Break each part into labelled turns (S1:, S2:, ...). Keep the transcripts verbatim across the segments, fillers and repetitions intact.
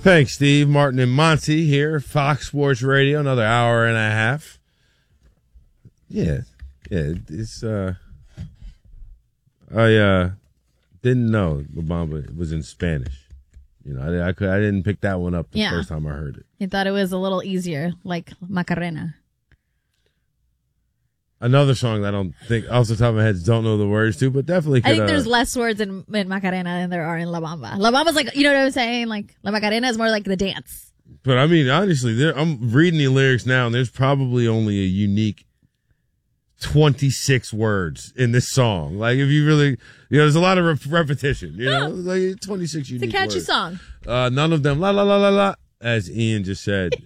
S1: Thanks, Steve. Martin and Monty here, Fox Sports Radio, another hour and a half. Yeah, yeah, it's, uh, I, uh, didn't know La Bamba was in Spanish. You know, I, I, could, I didn't pick that one up the
S2: yeah.
S1: first time I heard it.
S2: You thought it was a little easier, like Macarena.
S1: Another song that I don't think, off the top of my head, don't know the words to, but definitely could,
S2: I think
S1: uh,
S2: there's less words in, in Macarena than there are in La Bamba. La Bamba's like, you know what I'm saying? Like, La Macarena is more like the dance.
S1: But I mean, honestly, there, I'm reading the lyrics now, and there's probably only a unique twenty-six words in this song. Like, if you really, you know, there's a lot of re- repetition, you know, like twenty-six unique
S2: It's a catchy
S1: words.
S2: song.
S1: Uh, none of them, la, la, la, la, la, as Ian just said.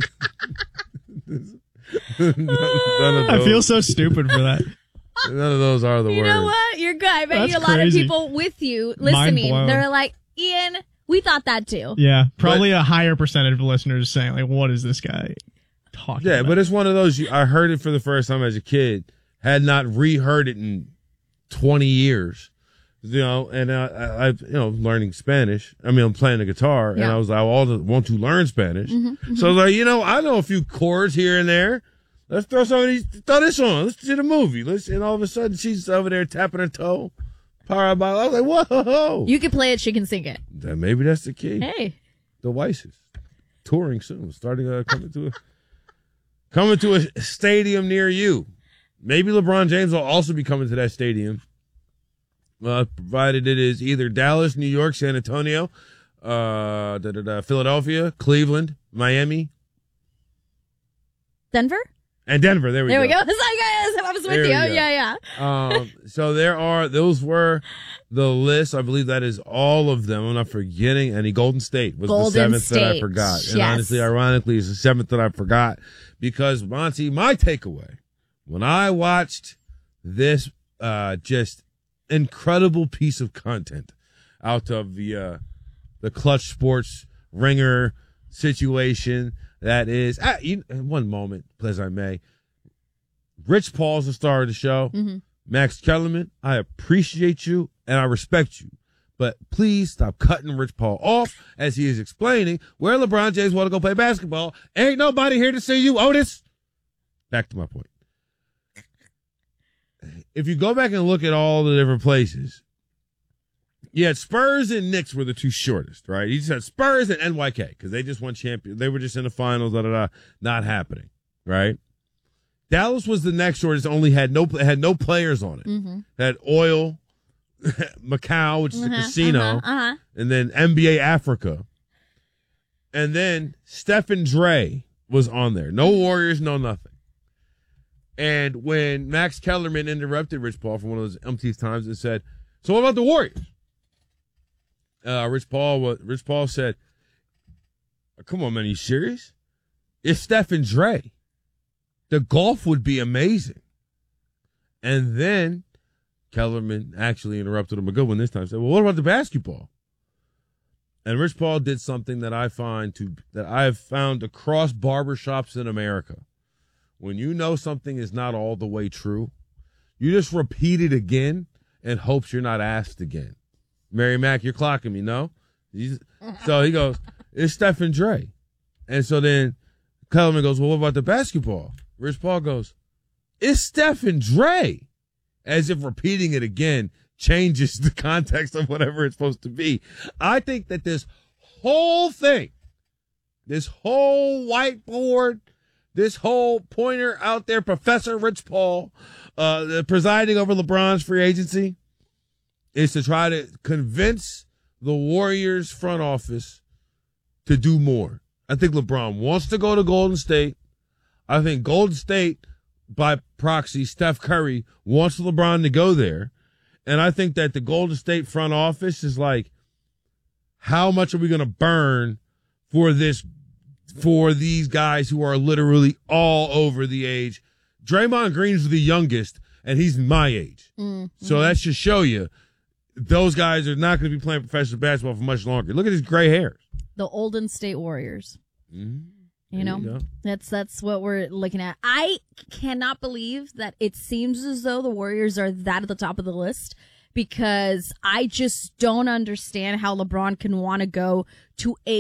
S1: none, none of
S3: I
S1: those,
S3: feel so stupid for that.
S1: None of those are the
S2: You
S1: words.
S2: know what? You're good. I bet
S3: That's
S2: you a lot
S3: crazy.
S2: of people with you listening,
S3: blown.
S2: they're like, Ian, we thought that too.
S3: Yeah, probably a higher percentage of listeners saying, like, what is this guy talking
S1: Yeah,
S3: about?
S1: but it's one of those, you, I heard it for the first time as a kid, had not reheard it in twenty years. You know, and uh, I, I, you know, learning Spanish. I mean, I'm playing the guitar,
S2: Yeah.
S1: and I was like, I also want to learn Spanish.
S2: Mm-hmm, mm-hmm.
S1: So I was like, you know, I know a few chords here and there. Let's throw some of these, throw this on. Let's see the movie. Let's, and all of a sudden, she's over there tapping her toe. Power by. I was like, whoa.
S2: You can play it, she can sing it.
S1: Then maybe that's the key.
S2: Hey.
S1: The Weisses. Touring soon. Starting, uh, coming to a, coming to a stadium near you. Maybe LeBron James will also be coming to that stadium. Uh, provided it is either Dallas, New York, San Antonio, uh, da, da, da, Philadelphia, Cleveland, Miami,
S2: Denver?
S1: and Denver. There we
S2: there
S1: go.
S2: we go. It's like, guys, I was with
S1: There
S2: you.
S1: we go.
S2: Yeah, yeah.
S1: Um, so there are, those were the list. I believe that is all of them. I'm not forgetting any. Golden State was
S2: Golden
S1: the seventh that I
S2: State.
S1: forgot. And
S2: Yes.
S1: honestly, ironically, it's the seventh that I forgot because, Monty, my takeaway, when I watched this, uh, just incredible piece of content out of the, uh, the Clutch Sports Ringer situation that is, ah, you, one moment, please I may. Rich Paul's the star of the show.
S2: Mm-hmm.
S1: Max Kellerman, I appreciate you and I respect you, but please stop cutting Rich Paul off as he is explaining where LeBron James want to go play basketball. Ain't nobody here to see you, Otis. Back to my point. If you go back and look at all the different places, you had Spurs and Knicks were the two shortest, right? You just had Spurs and N Y K because they just won champion. They were just in the finals, da da da, not happening, right? Dallas was the next shortest, only had no had no players on it.
S2: Mm-hmm.
S1: Had Oil, Macau, which is
S2: Uh-huh,
S1: a casino,
S2: uh-huh, uh-huh.
S1: and then N B A Africa. And then Stephen Dre was on there. No Warriors, no nothing. And when Max Kellerman interrupted Rich Paul for one of those umpteenth times and said, so what about the Warriors? Uh, Rich Paul, Rich Paul said, come on, man, are you serious? It's Stephen Dre. The golf would be amazing. And then Kellerman actually interrupted him a good one this time. Said, well, what about the basketball? And Rich Paul did something that I find to that I have found across barbershops in America. When you know something is not all the way true, you just repeat it again and hopes you're not asked again. Mary Mack, you're clocking me, no? He's, so he goes, it's Stephen Dre. And so then Kellerman goes, well, what about the basketball? Rich Paul goes, it's Stephen Dre. As if repeating it again changes the context of whatever it's supposed to be. I think that this whole thing, this whole whiteboard, this whole pointer out there, Professor Rich Paul, uh, the presiding over LeBron's free agency, is to try to convince the Warriors front office to do more. I think LeBron wants to go to Golden State. I think Golden State, by proxy, Steph Curry, wants LeBron to go there. And I think that the Golden State front office is like, how much are we going to burn for this, for these guys who are literally all over the age? Draymond Green's the youngest, and he's my age.
S2: Mm-hmm.
S1: So that should show you those guys are not going to be playing professional basketball for much longer. Look at his gray hairs.
S2: The Olden State Warriors.
S1: Mm-hmm.
S2: You know,
S1: you
S2: that's that's what we're looking at. I cannot believe that it seems as though the Warriors are that at the top of the list, because I just don't understand how LeBron can want to go to a